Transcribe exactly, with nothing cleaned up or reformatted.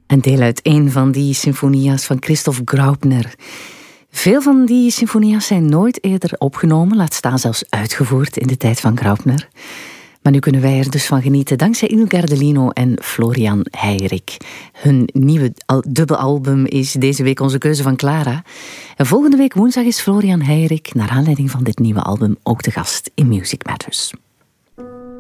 Een deel uit een van die symfonia's van Christoph Graupner. Veel van die symfonia's zijn nooit eerder opgenomen, laat staan zelfs uitgevoerd in de tijd van Graupner. Maar nu kunnen wij er dus van genieten dankzij Il Gardelino en Florian Heirik. Hun nieuwe al- dubbelalbum is deze week onze keuze van Clara. En volgende week woensdag is Florian Heirik, naar aanleiding van dit nieuwe album, ook de gast in Music Matters.